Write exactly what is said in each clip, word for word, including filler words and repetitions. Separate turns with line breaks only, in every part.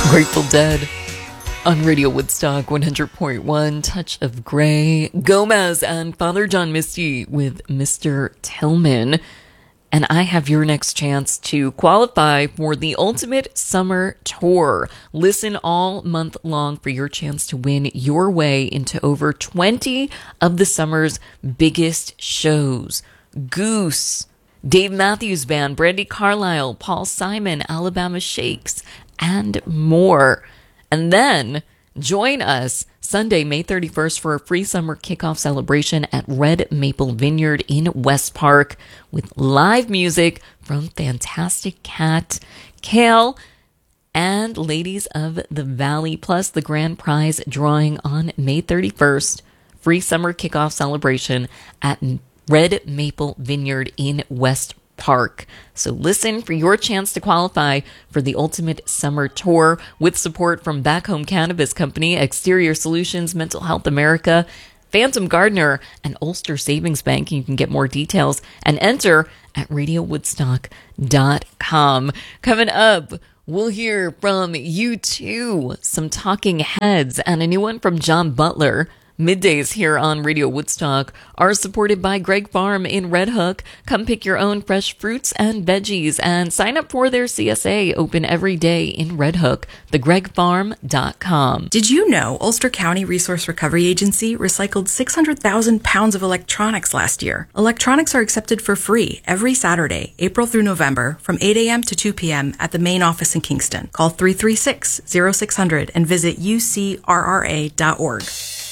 Grateful Dead on Radio Woodstock one hundred point one, Touch of Grey. Gomez and Father John Misty with Mister Tillman. And I have your next chance to qualify for the Ultimate Summer Tour. Listen all month long for your chance to win your way into over twenty of the summer's biggest shows. Goose, Dave Matthews Band, Brandi Carlile, Paul Simon, Alabama Shakes, and more. And then join us Sunday, May thirty-first for a free summer kickoff celebration at Red Maple Vineyard in West Park with live music from Fantastic Cat, Kale, and Ladies of the Valley, plus the grand prize drawing on May thirty-first. Free summer kickoff celebration at Red Maple Vineyard in West Park. So listen for your chance to qualify for the Ultimate Summer Tour with support from Back Home Cannabis Company, Exterior Solutions, Mental Health America, Phantom Gardener, and Ulster Savings Bank. You can get more details and enter at radio woodstock dot com. Coming up, we'll hear from U two, some Talking Heads, and a new one from John Butler. Middays here on Radio Woodstock are supported by Greg Farm in Red Hook. Come pick your own fresh fruits and veggies and sign up for their C S A, open every day in Red Hook, the greg farm dot com.
Did you know Ulster County Resource Recovery Agency recycled six hundred thousand pounds of electronics last year? Electronics are accepted for free every Saturday, April through November, from eight a.m. to two p.m. at the main office in Kingston. Call three three six, zero six zero zero and visit u c r r a dot org.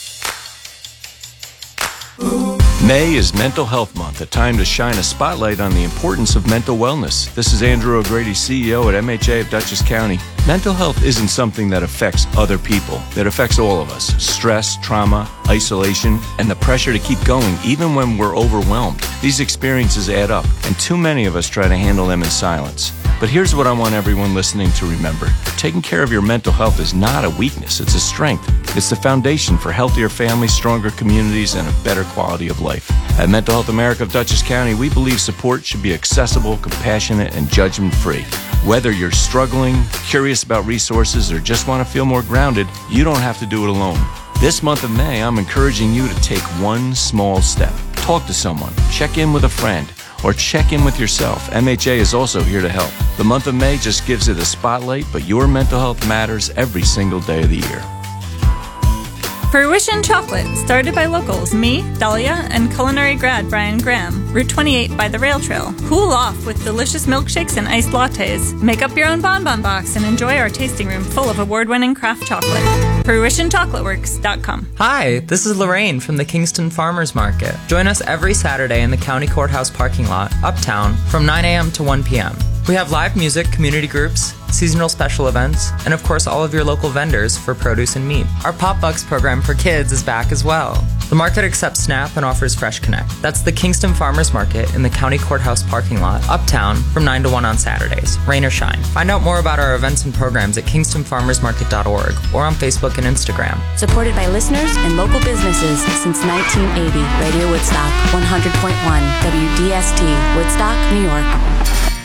May is Mental Health Month, a time to shine a spotlight on the importance of mental wellness. This is Andrew O'Grady, C E O at M H A of Dutchess County. Mental health isn't something that affects other people. It affects all of us. Stress, trauma, isolation, and the pressure to keep going even when we're overwhelmed. These experiences add up, and too many of us try to handle them in silence. But here's what I want everyone listening to remember. Taking care of your mental health is not a weakness, it's a strength. It's the foundation for healthier families, stronger communities, and a better quality of life. At Mental Health America of Dutchess County, we believe support should be accessible, compassionate, and judgment-free. Whether you're struggling, curious about resources, or just want to feel more grounded, you don't have to do it alone. This month of May, I'm encouraging you to take one small step. Talk to someone, check in with a friend, or check in with yourself. M H A is also here to help. The month of May just gives it a spotlight, but your mental health matters every single day of the year.
Fruition Chocolate, started by locals, me, Dahlia, and culinary grad Brian Graham. Route twenty-eight by the rail trail. Cool off with delicious milkshakes and iced lattes. Make up your own bonbon box and enjoy our tasting room full of award-winning craft chocolate. fruition chocolate works dot com.
Hi, this is Lorraine from the Kingston Farmers Market. Join us every Saturday in the County Courthouse parking lot, uptown, from nine a.m. to one p.m. We have live music, community groups, seasonal special events, and of course all of your local vendors for produce and meat. Our Pop Bucks program for kids is back as well. The market accepts SNAP and offers Fresh Connect. That's the Kingston Farmers Market in the County Courthouse parking lot, uptown, from nine to one on Saturdays, rain or shine. Find out more about our events and programs at kingston farmers market dot org or on Facebook and Instagram.
Supported by listeners and local businesses since nineteen eighty. Radio Woodstock, one hundred point one, W D S T, Woodstock, New York.